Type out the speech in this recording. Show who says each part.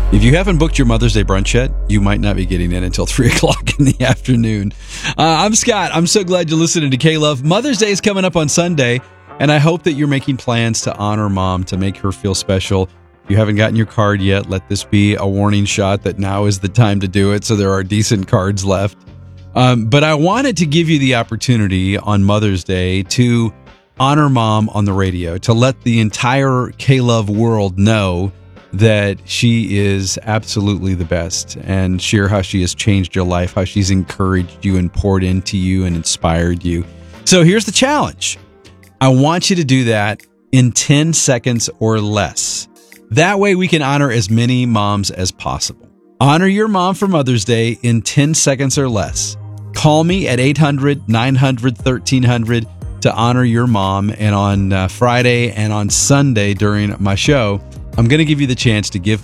Speaker 1: If you haven't booked your Mother's Day brunch yet, you might not be getting in until 3 o'clock in the afternoon. I'm Scott. I'm so glad you're listening to K-Love. Mother's Day is coming up on Sunday, and I hope that you're making plans to honor Mom, to make her feel special. If you haven't gotten your card yet, let this be a warning shot that now is the time to do it, so there are decent cards left. But I wanted to give you the opportunity on Mother's Day to honor Mom on the radio, to let the entire K-Love world know that she is absolutely the best, and share how she has changed your life, how she's encouraged you and poured into you and inspired you. So here's the challenge. I want you to do that in 10 seconds or less. That way we can honor as many moms as possible. Honor your mom for Mother's Day in 10 seconds or less. Call me at 800-900-1300 to honor your mom. And on Friday and on Sunday during my show, I'm going to give you the chance to give